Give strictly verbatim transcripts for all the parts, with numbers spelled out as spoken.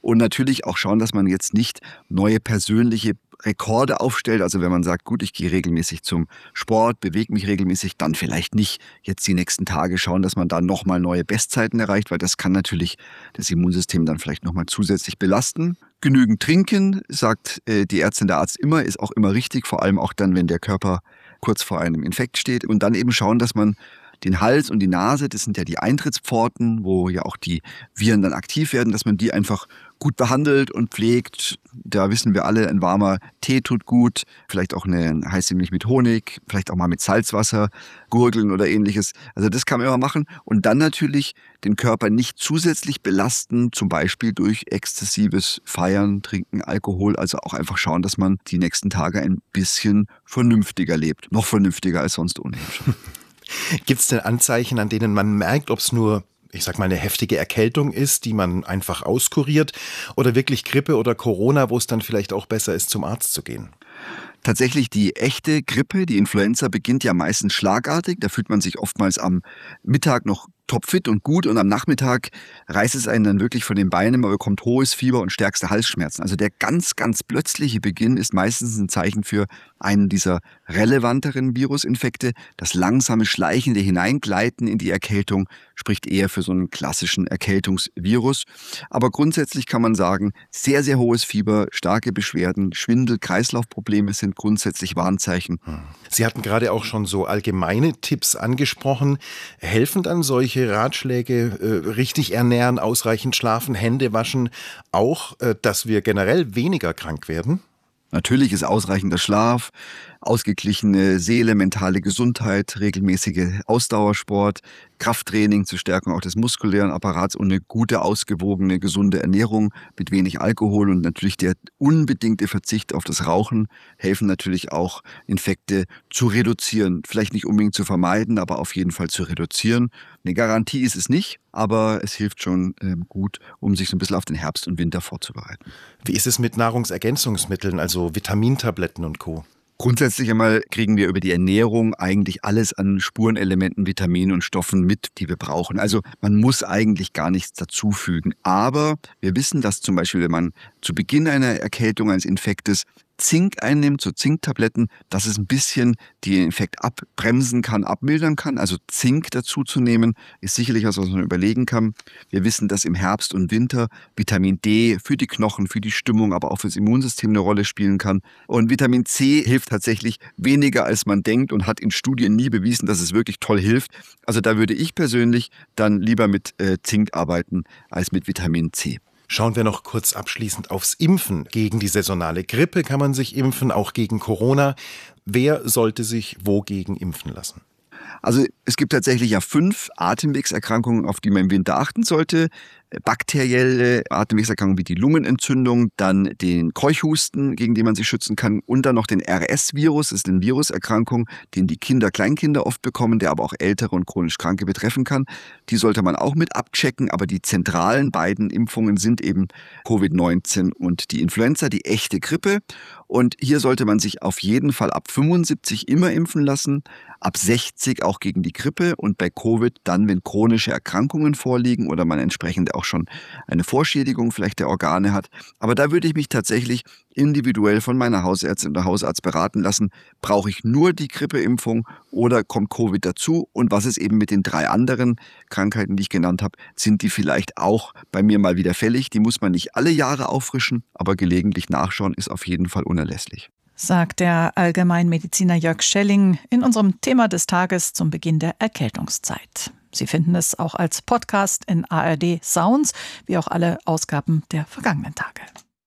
Und natürlich auch schauen, dass man jetzt nicht neue persönliche Rekorde aufstellt. Also wenn man sagt, gut, ich gehe regelmäßig zum Sport, bewege mich regelmäßig, dann vielleicht nicht jetzt die nächsten Tage schauen, dass man da nochmal neue Bestzeiten erreicht, weil das kann natürlich das Immunsystem dann vielleicht nochmal zusätzlich belasten. Genügend trinken, sagt äh, die Ärztin, der Arzt immer, ist auch immer richtig, vor allem auch dann, wenn der Körper kurz vor einem Infekt steht. Und dann eben schauen, dass man den Hals und die Nase, das sind ja die Eintrittspforten, wo ja auch die Viren dann aktiv werden, dass man die einfach gut behandelt und pflegt. Da wissen wir alle, ein warmer Tee tut gut, vielleicht auch eine heiße Milch mit Honig, vielleicht auch mal mit Salzwasser gurgeln oder ähnliches. Also das kann man immer machen. Und dann natürlich den Körper nicht zusätzlich belasten, zum Beispiel durch exzessives Feiern, Trinken, Alkohol. Also auch einfach schauen, dass man die nächsten Tage ein bisschen vernünftiger lebt. Noch vernünftiger als sonst ohnehin schon. Gibt es denn Anzeichen, an denen man merkt, ob es nur, ich sag mal, eine heftige Erkältung ist, die man einfach auskuriert, oder wirklich Grippe oder Corona, wo es dann vielleicht auch besser ist, zum Arzt zu gehen? Tatsächlich die echte Grippe, die Influenza, beginnt ja meistens schlagartig. Da fühlt man sich oftmals am Mittag noch topfit und gut und am Nachmittag reißt es einen dann wirklich von den Beinen, man bekommt hohes Fieber und stärkste Halsschmerzen. Also der ganz, ganz plötzliche Beginn ist meistens ein Zeichen für einen dieser relevanteren Virusinfekte. Das langsame, schleichende Hineingleiten in die Erkältung spricht eher für so einen klassischen Erkältungsvirus. Aber grundsätzlich kann man sagen, sehr, sehr hohes Fieber, starke Beschwerden, Schwindel, Kreislaufprobleme sind grundsätzlich Warnzeichen. Sie hatten gerade auch schon so allgemeine Tipps angesprochen. Helfen dann solche Ratschläge, äh, richtig ernähren, ausreichend schlafen, Hände waschen, auch, äh, dass wir generell weniger krank werden? Natürlich ist ausreichender Schlaf, ausgeglichene Seele, mentale Gesundheit, regelmäßige Ausdauersport, Krafttraining zur Stärkung auch des muskulären Apparats und eine gute, ausgewogene, gesunde Ernährung mit wenig Alkohol und natürlich der unbedingte Verzicht auf das Rauchen helfen natürlich auch, Infekte zu reduzieren. Vielleicht nicht unbedingt zu vermeiden, aber auf jeden Fall zu reduzieren. Eine Garantie ist es nicht, aber es hilft schon ähm, gut, um sich so ein bisschen auf den Herbst und Winter vorzubereiten. Wie ist es mit Nahrungsergänzungsmitteln, also Vitamintabletten und Co.? Grundsätzlich einmal kriegen wir über die Ernährung eigentlich alles an Spurenelementen, Vitaminen und Stoffen mit, die wir brauchen. Also man muss eigentlich gar nichts dazufügen. Aber wir wissen, dass zum Beispiel, wenn man zu Beginn einer Erkältung, eines Infektes Zink einnimmt, so Zinktabletten, dass es ein bisschen den Infekt abbremsen kann, abmildern kann. Also Zink dazu zu nehmen, ist sicherlich was, was man überlegen kann. Wir wissen, dass im Herbst und Winter Vitamin D für die Knochen, für die Stimmung, aber auch fürs Immunsystem eine Rolle spielen kann. Und Vitamin C hilft tatsächlich weniger, als man denkt und hat in Studien nie bewiesen, dass es wirklich toll hilft. Also da würde ich persönlich dann lieber mit äh, Zink arbeiten als mit Vitamin C. Schauen wir noch kurz abschließend aufs Impfen. Gegen die saisonale Grippe kann man sich impfen, auch gegen Corona. Wer sollte sich wogegen impfen lassen? Also es gibt tatsächlich ja fünf Atemwegserkrankungen, auf die man im Winter achten sollte. Bakterielle Atemwegserkrankungen wie die Lungenentzündung, dann den Keuchhusten, gegen den man sich schützen kann, und dann noch den R S-Virus, das ist eine Viruserkrankung, den die Kinder, Kleinkinder oft bekommen, der aber auch ältere und chronisch Kranke betreffen kann. Die sollte man auch mit abchecken, aber die zentralen beiden Impfungen sind eben Covid neunzehn und die Influenza, die echte Grippe. Und hier sollte man sich auf jeden Fall ab fünfundsiebzig immer impfen lassen, ab sechzig auch gegen die Grippe und bei Covid dann, wenn chronische Erkrankungen vorliegen oder man entsprechend auch schon eine Vorschädigung vielleicht der Organe hat. Aber da würde ich mich tatsächlich individuell von meiner Hausärztin oder Hausarzt beraten lassen, brauche ich nur die Grippeimpfung oder kommt Covid dazu? Und was ist eben mit den drei anderen Krankheiten, die ich genannt habe, sind die vielleicht auch bei mir mal wieder fällig? Die muss man nicht alle Jahre auffrischen, aber gelegentlich nachschauen ist auf jeden Fall unerlässlich. Sagt der Allgemeinmediziner Jörg Schelling in unserem Thema des Tages zum Beginn der Erkältungszeit. Sie finden es auch als Podcast in A R D Sounds, wie auch alle Ausgaben der vergangenen Tage.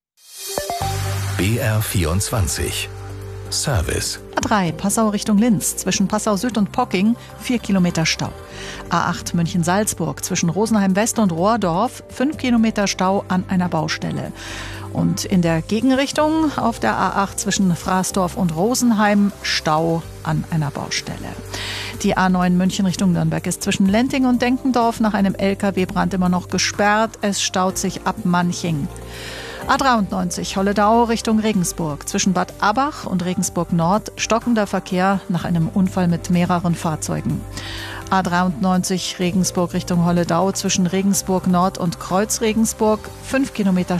B R vierundzwanzig Service. A drei Passau Richtung Linz, zwischen Passau Süd und Pocking, vier Kilometer Stau. A acht München-Salzburg, zwischen Rosenheim West und Rohrdorf, fünf Kilometer Stau an einer Baustelle. Und in der Gegenrichtung auf der A acht zwischen Fraßdorf und Rosenheim Stau an einer Baustelle. Die A neun München Richtung Nürnberg ist zwischen Lenting und Denkendorf nach einem L K W-Brand immer noch gesperrt. Es staut sich ab Manching. A dreiundneunzig Holledau Richtung Regensburg. Zwischen Bad Abach und Regensburg Nord stockender Verkehr nach einem Unfall mit mehreren Fahrzeugen. A dreiundneunzig Regensburg Richtung Holledau zwischen Regensburg Nord und Kreuz Regensburg. fünf Kilometer